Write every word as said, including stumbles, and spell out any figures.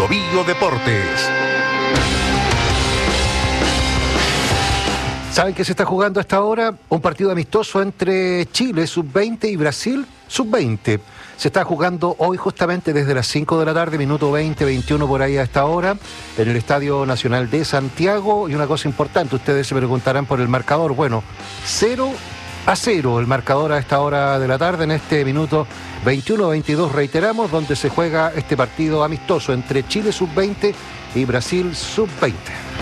Bio Bio Deportes. ¿Saben qué se está jugando a esta hora? Un partido amistoso entre Chile, sub veinte, y Brasil, sub veinte. Se está jugando hoy justamente desde las cinco de la tarde, minuto veinte, veintiuno por ahí a esta hora, en el Estadio Nacional de Santiago. Y una cosa importante, ustedes se preguntarán por el marcador. Bueno, cero a cero el marcador a esta hora de la tarde, en este minuto veintiuno veintidós, reiteramos, donde se juega este partido amistoso entre Chile sub veinte y Brasil sub veinte.